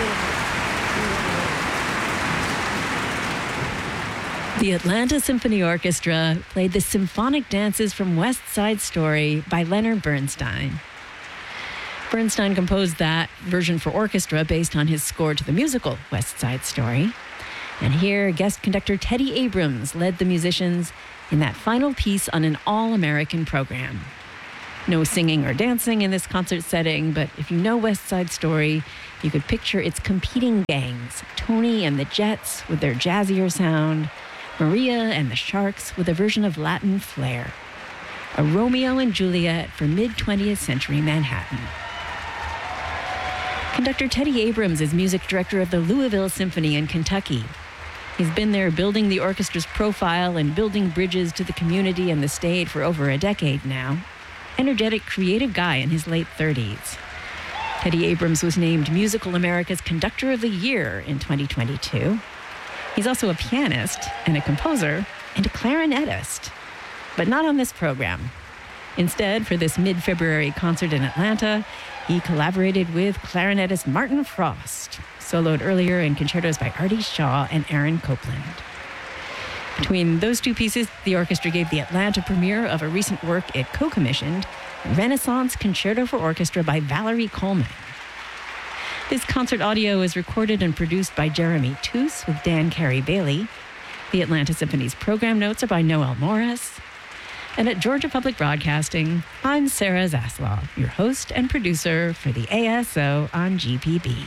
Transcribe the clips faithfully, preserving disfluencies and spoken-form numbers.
The Atlanta Symphony Orchestra played the symphonic dances from West Side Story by Leonard Bernstein. Bernstein composed that version for orchestra based on his score to the musical West Side Story. And here, guest conductor Teddy Abrams led the musicians in that final piece on an all-American program. No singing or dancing in this concert setting, but if you know West Side Story, you could picture its competing gangs, Tony and the Jets with their jazzier sound, Maria and the Sharks with a version of Latin flair. A Romeo and Juliet for mid-twentieth century Manhattan. Conductor Teddy Abrams is music director of the Louisville Symphony in Kentucky. He's been there building the orchestra's profile and building bridges to the community and the state for over a decade now. Energetic, creative guy in his late thirties. Teddy Abrams was named Musical America's Conductor of the Year in twenty twenty-two. He's also a pianist and a composer and a clarinetist, but not on this program. Instead, for this mid-February concert in Atlanta, he collaborated with clarinetist Martin Frost, soloed earlier in concertos by Artie Shaw and Aaron Copland. Between those two pieces, the orchestra gave the Atlanta premiere of a recent work it co-commissioned, Renaissance Concerto for Orchestra by Valerie Coleman. This concert audio is recorded and produced by Jeremy Toos with Dan Carey Bailey. The Atlanta Symphony's program notes are by Noel Morris. And at Georgia Public Broadcasting, I'm Sarah Zaslav, your host and producer for the A S O on G P B.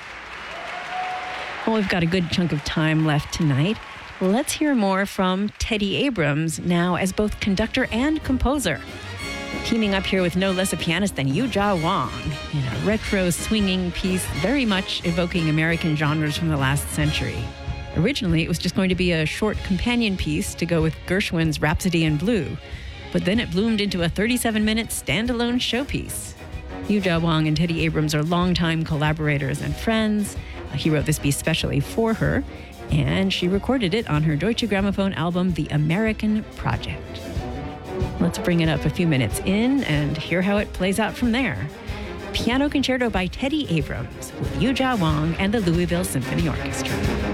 Well, we've got a good chunk of time left tonight. Let's hear more from Teddy Abrams, now as both conductor and composer. Teaming up here with no less a pianist than Yu-Ja Wang in a retro swinging piece very much evoking American genres from the last century. Originally, it was just going to be a short companion piece to go with Gershwin's Rhapsody in Blue, but then it bloomed into a thirty-seven minute standalone showpiece. Yu-Ja Wang and Teddy Abrams are longtime collaborators and friends. He wrote this piece specially for her, and she recorded it on her Deutsche Grammophon album, The American Project. Let's bring it up a few minutes in and hear how it plays out from there. Piano Concerto by Teddy Abrams with Yu-Ja Wang and the Louisville Symphony Orchestra.